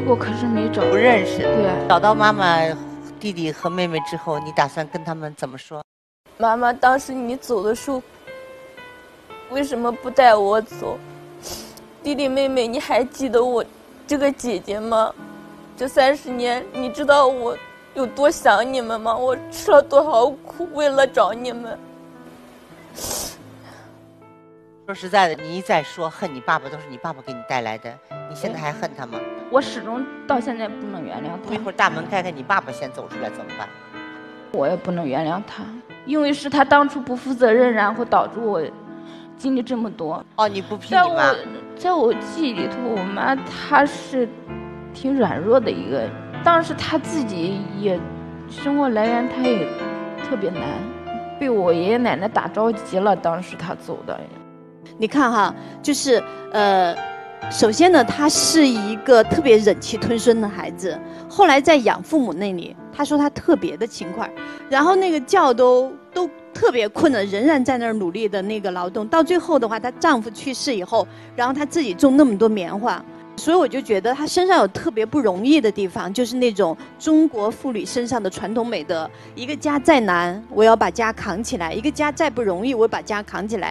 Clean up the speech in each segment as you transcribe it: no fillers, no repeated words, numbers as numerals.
过，可是没找， 不认识。 对， 找到妈妈、弟弟和妹妹之后，你打算跟他们怎么说？ 妈妈，当时你走的时候，为什么不带我走？弟弟妹妹，你还记得我这个姐姐吗？这30年，你知道我有多想你们吗？我吃了多少苦，为了找你们。 说实在的，你一再说恨你爸爸，都是你爸爸给你带来的，你现在还恨他吗？ 我始终到现在不能原谅他。 一会儿大门开开，你爸爸先走出来怎么办？ 我也不能原谅他，因为是他当初不负责任，然后导致我经历这么多。 哦，你不批你妈？ 在我记忆里头，我妈她是挺软弱的一个，当时她自己也生活来源她也特别难，被我爷爷奶奶打着急了，当时她走的。 你看哈，就是首先呢，他是一个特别忍气吞声的孩子，后来在养父母那里，他说他特别的勤快，然后那个觉都特别困了，仍然在那儿努力的那个劳动，到最后的话，她丈夫去世以后，然后她自己种那么多棉花，所以我就觉得她身上有特别不容易的地方，就是那种中国妇女身上的传统美德，一个家再难，我要把家扛起来；一个家再不容易，我把家扛起来。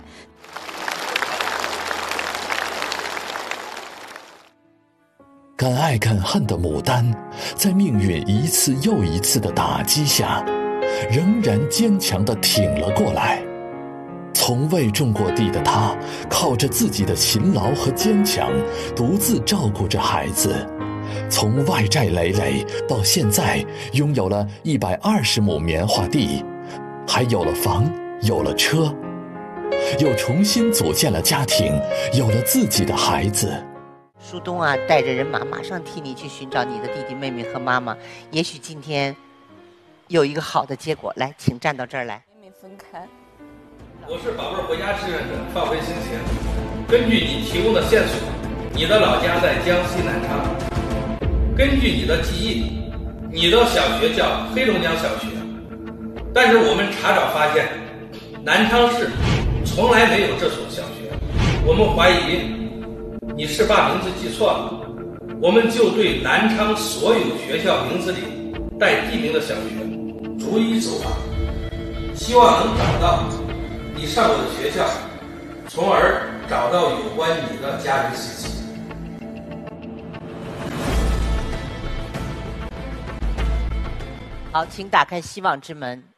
敢爱敢恨的牡丹，在命运一次又一次的打击下，仍然坚强地挺了过来。从未种过地的她，靠着自己的勤劳和坚强，独自照顾着孩子。从外债累累到现在拥有了120亩棉花地，还有了房，有了车，又重新组建了家庭，有了自己的孩子。 苏东啊，带着人马马上替你去寻找你的弟弟妹妹和妈妈，也许今天有一个好的结果。来，请站到这儿来。 妹妹分开。 我是宝贝回家志愿者范卫星前。根据你提供的线索，你的老家在江西南昌。根据你的记忆，你的小学叫黑龙江小学，但是我们查找发现，南昌市从来没有这所小学。我们怀疑你是把名字记错了，我们就对南昌所有学校名字里带地名的小学逐一走访，希望能找到你上过的学校，从而找到有关你的家人信息。 好，请打开希望之门。